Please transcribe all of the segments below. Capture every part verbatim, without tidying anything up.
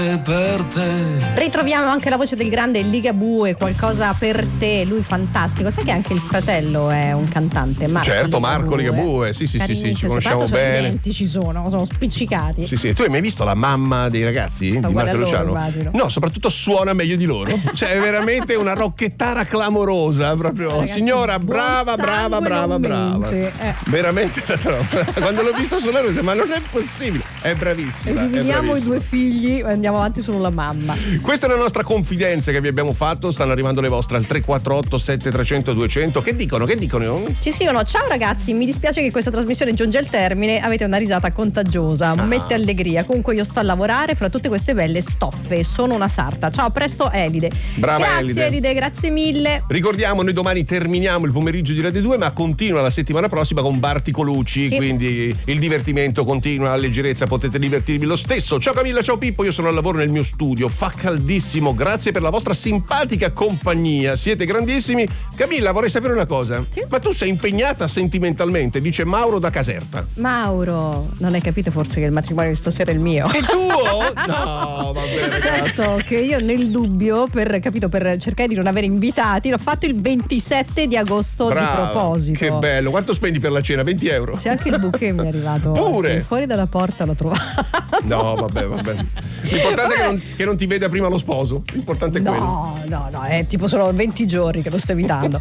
per te. Ritroviamo anche la voce del grande Ligabue, qualcosa per te, lui fantastico. Sai che anche il fratello è un cantante, Marco Certo, Ligabue. Marco Ligabue, sì sì sì, sì, ci conosciamo bene. I denti ci sono, sono spiccicati. Sì sì, tu hai mai visto la mamma dei ragazzi di Marco Luciano? Immagino. No, soprattutto suona meglio di loro. Cioè è veramente una rocchettara clamorosa, proprio. Ragazzi, signora brava, brava, brava, brava. Eh. Veramente quando l'ho vista suonare ho detto, ma non è possibile. È bravissima. E dividiamo i due bravissima. figli e andiamo avanti solo la mamma. Questa è la nostra confidenza che vi abbiamo fatto. Stanno arrivando le vostre al tre quattro otto sette tre zero zero due zero zero. Che dicono? Che dicono? Ci scrivono: ciao ragazzi, mi dispiace che questa trasmissione giunge al termine. Avete una risata contagiosa, Ah. mette allegria. Comunque io sto a lavorare fra tutte queste belle stoffe. Sono una sarta. Ciao, a presto Elide. Brava grazie Elide. Elide, grazie mille. Ricordiamo, noi domani terminiamo il pomeriggio di Radio due, ma continua la settimana prossima con Barti Colucci, Sì. quindi il divertimento continua, la leggerezza, potete divertirvi lo stesso. Ciao Camilla, ciao Pippo, io sono al lavoro nel mio studio, fa caldissimo, grazie per la vostra simpatica compagnia, siete grandissimi. Camilla, vorrei sapere una cosa, Sì. ma tu sei impegnata sentimentalmente, dice Mauro da Caserta. Mauro, non hai capito forse che il matrimonio di stasera è il mio? È tuo? No, vabbè ragazzi. Certo che io nel dubbio, per capito, per cercare di non avere invitati, l'ho fatto il ventisette di agosto. Brava, di proposito. che bello, quanto spendi per la cena? venti euro? C'è anche il bouquet, mi è arrivato Pure? oggi. Fuori dalla porta l'ho trovato. No, vabbè, vabbè. L'importante è che non, che non ti veda prima lo sposo. L'importante è quello. No, no, no, è tipo solo venti giorni che lo sto evitando.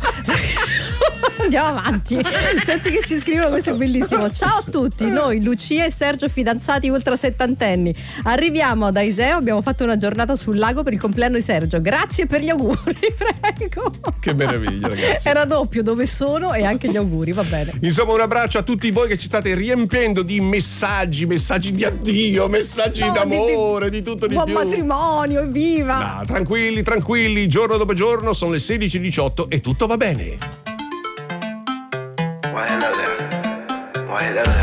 Andiamo avanti. Senti che ci scrivono, questo è bellissimo. Ciao a tutti, noi Lucia e Sergio fidanzati ultra settantenni. Arriviamo da Iseo, abbiamo fatto una giornata sul lago per il compleanno di Sergio. Grazie per gli auguri, prego. Che meraviglia, ragazzi. Era doppio dove sono e anche gli auguri, va bene. Insomma, un abbraccio a tutti voi che ci state riempendo di messaggi, messaggi di addio, messaggi No, d'amore, di, di- di tutto di Buon più. matrimonio, evviva! No, tranquilli, tranquilli, giorno dopo giorno sono le sedici e diciotto e tutto va bene. Why hello there? Why hello there?